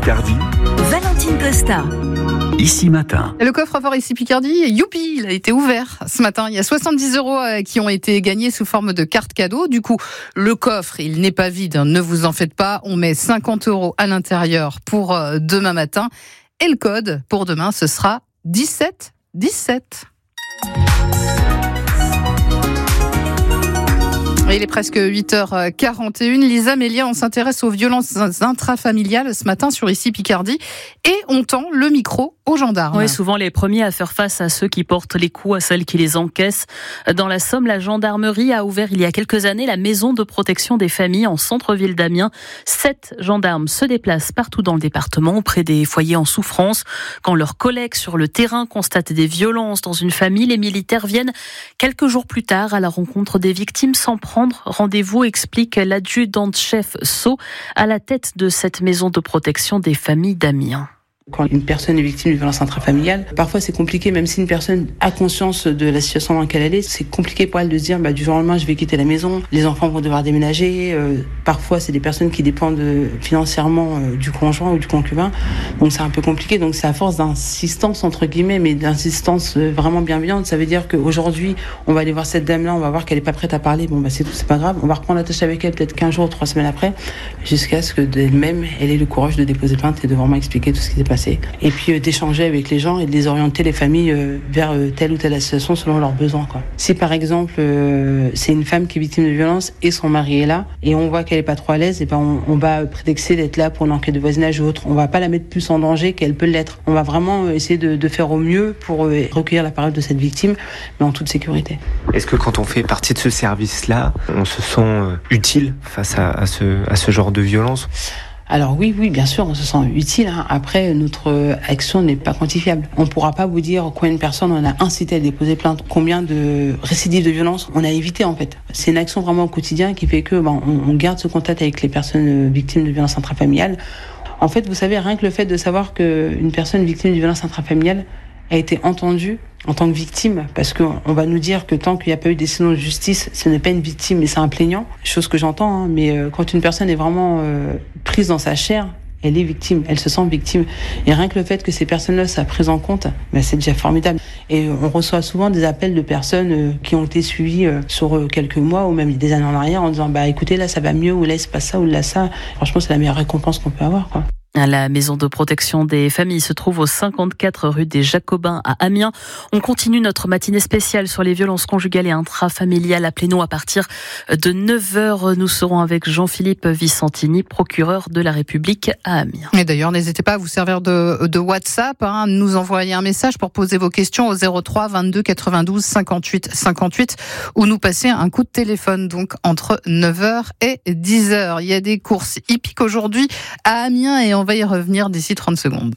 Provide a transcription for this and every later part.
Picardie, Valentine Costa. Ici Matin. Le coffre-fort Ici Picardie, youpi, il a été ouvert ce matin. Il y a 70 € qui ont été gagnés sous forme de carte cadeau. Du coup, le coffre, il n'est pas vide, ne vous en faites pas. On met 50 € à l'intérieur pour demain matin. Et le code pour demain, ce sera 1717. Il est presque 8h41. Lisa Mélia, on s'intéresse aux violences intrafamiliales ce matin sur Ici Picardie et on tend le micro aux gendarmes. Oui, souvent les premiers à faire face à ceux qui portent les coups, à celles qui les encaissent. Dans la Somme, la gendarmerie a ouvert il y a quelques années la maison de protection des familles en centre-ville d'Amiens. 7 gendarmes se déplacent partout dans le département auprès des foyers en souffrance. Quand leurs collègues sur le terrain constatent des violences dans une famille, les militaires viennent quelques jours plus tard à la rencontre des victimes sans prendre rendez-vous, explique l'adjudante-chef Sceaux à la tête de cette maison de protection des familles d'Amiens. Quand une personne est victime de violence intrafamiliale, parfois c'est compliqué, même si une personne a conscience de la situation dans laquelle elle est, c'est compliqué pour elle de se dire du jour au lendemain je vais quitter la maison, les enfants vont devoir déménager, parfois c'est des personnes qui dépendent financièrement du conjoint ou du concubin, donc c'est un peu compliqué, donc c'est à force d'insistance entre guillemets, mais d'insistance vraiment bienveillante. Ça veut dire qu'aujourd'hui on va aller voir cette dame-là, on va voir qu'elle est pas prête à parler, c'est tout, c'est pas grave, on va reprendre la tâche avec elle peut-être 15 jours ou 3 semaines après, jusqu'à ce que d'elle-même elle ait le courage de déposer plainte et de vraiment expliquer tout ce qui s'est passé. Et puis d'échanger avec les gens et de les orienter les familles vers telle ou telle association selon leurs besoins. Si par exemple c'est une femme qui est victime de violence et son mari est là et on voit qu'elle est pas trop à l'aise, et on va prétexter d'être là pour une enquête de voisinage ou autre. On va pas la mettre plus en danger qu'elle peut l'être. On va vraiment essayer de faire au mieux pour recueillir la parole de cette victime, mais en toute sécurité. Est-ce que quand on fait partie de ce service-là, on se sent utile face à ce genre de violence ? Alors oui, bien sûr, on se sent utile. Après, notre action n'est pas quantifiable. On ne pourra pas vous dire combien de personnes on a incité à déposer plainte, combien de récidives de violence on a évité en fait. C'est une action vraiment au quotidien qui fait que on garde ce contact avec les personnes victimes de violences intrafamiliales. En fait, vous savez, rien que le fait de savoir qu'une personne victime de violences intrafamiliales a été entendue en tant que victime, parce qu'on va nous dire que tant qu'il n'y a pas eu décision de justice, ce n'est pas une victime, mais c'est un plaignant. Chose que j'entends, mais quand une personne est vraiment prise dans sa chair, elle est victime, elle se sent victime. Et rien que le fait que ces personnes-là soient prises en compte, c'est déjà formidable. Et on reçoit souvent des appels de personnes qui ont été suivies sur quelques mois ou même des années en arrière en disant écoutez, là ça va mieux, ou là c'est pas ça, ou là ça. Franchement, c'est la meilleure récompense qu'on peut avoir, La maison de protection des familles se trouve au 54 rue des Jacobins à Amiens. On continue notre matinée spéciale sur les violences conjugales et intrafamiliales. Appelez-nous à partir de 9h. Nous serons avec Jean-Philippe Vicentini, procureur de la République à Amiens. Et d'ailleurs, n'hésitez pas à vous servir de WhatsApp, nous envoyer un message pour poser vos questions au 03 22 92 58 58 ou nous passer un coup de téléphone donc entre 9h et 10h. Il y a des courses hippiques aujourd'hui à Amiens et on va y revenir d'ici 30 secondes.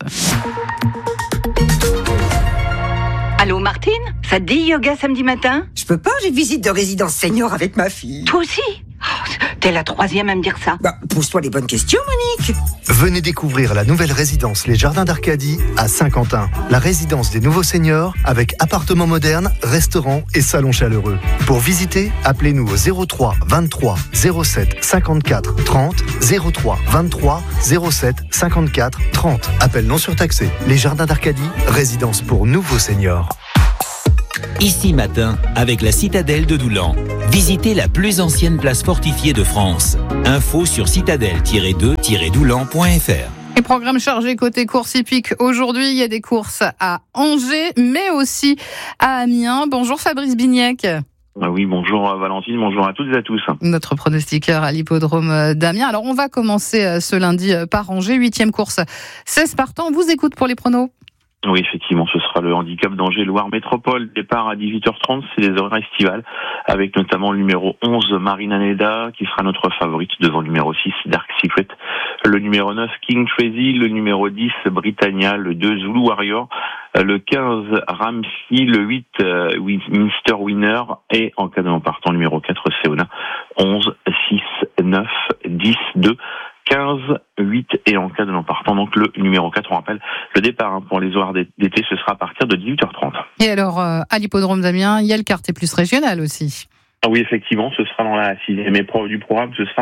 Allô Martine, ça te dit yoga samedi matin ? Je peux pas, j'ai visite de résidence senior avec ma fille. Toi aussi ? T'es la 3e à me dire ça. Pose-toi les bonnes questions, Monique. Venez découvrir la nouvelle résidence Les Jardins d'Arcadie à Saint-Quentin. La résidence des nouveaux seniors avec appartements modernes, restaurants et salons chaleureux. Pour visiter, appelez-nous au 03 23 07 54 30 03 23 07 54 30. Appel non surtaxé. Les Jardins d'Arcadie, résidence pour nouveaux seniors. Ici Matin, avec la citadelle de Doulan. Visitez la plus ancienne place fortifiée de France. Info sur citadelle-2-doulan.fr. Et programme chargé côté course hippique. Aujourd'hui, il y a des courses à Angers, mais aussi à Amiens. Bonjour Fabrice Bignac. Oui, bonjour Valentine, bonjour à toutes et à tous. Notre pronostiqueur à l'hippodrome d'Amiens. Alors, on va commencer ce lundi par Angers, 8e course. 16 partants, vous écoute pour les pronos. Oui, effectivement, ce sera le handicap d'Angers-Loire Métropole. Départ à 18h30, c'est les horaires estivales, avec notamment le numéro 11, Marina Neda, qui sera notre favorite devant le numéro 6, Dark Secret, le numéro 9, King Tracy, le numéro 10, Britannia, le 2, Zulu Warrior, le 15, Ramsey, le 8, Mr. Winner, et en cas de partant, numéro 4, Seona, 11, 6, 9, 10, 2, 15, 8 et en cas de non-partant, donc le numéro 4, on rappelle, le départ pour les horaires d'été, ce sera à partir de 18h30. Et alors, à l'hippodrome d'Amiens, il y a le quartier plus régional aussi. Ah oui, effectivement, ce sera dans la 6e épreuve du programme, ce sera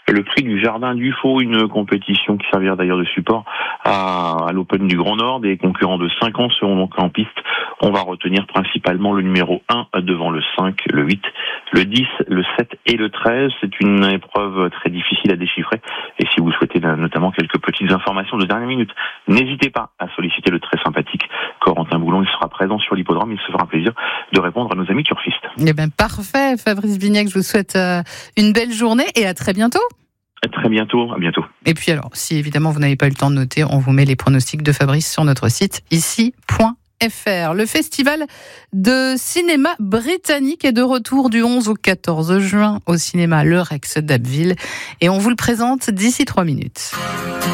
le prix du Jardin du Faux, une compétition qui servira d'ailleurs de support à l'Open du Grand Nord. Des concurrents de 5 ans seront donc en piste. On va retenir principalement le numéro 1 devant le 5, le 8, le 10, le 7 et le 13. C'est une épreuve très difficile à déchiffrer. Et si vous souhaitez notamment quelques petites informations de dernière minute, n'hésitez pas à solliciter le très sympathique Corentin Boulon. Il sera présent sur l'hippodrome. Il se fera un plaisir de répondre à nos amis turfistes. Eh bien, parfait, Fabrice Vignac. Je vous souhaite une belle journée et à très bientôt. À très bientôt, à bientôt. Et puis alors, si évidemment vous n'avez pas eu le temps de noter, on vous met les pronostics de Fabrice sur notre site ici.fr. Le festival de cinéma britannique est de retour du 11 au 14 juin au cinéma Le Rex d'Abbeville et on vous le présente d'ici 3 minutes.